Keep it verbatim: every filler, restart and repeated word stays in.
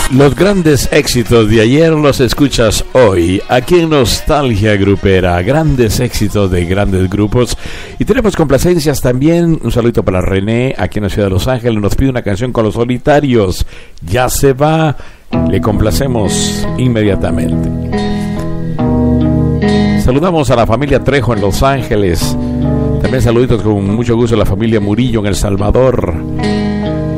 Los grandes éxitos de ayer los escuchas hoy, aquí en Nostalgia Grupera, grandes éxitos de grandes grupos. Y tenemos complacencias también, un saludito para René, aquí en la ciudad de Los Ángeles, nos pide una canción con Los Solitarios, Ya se va, le complacemos inmediatamente. Saludamos a la familia Trejo en Los Ángeles, también saluditos con mucho gusto a la familia Murillo en El Salvador.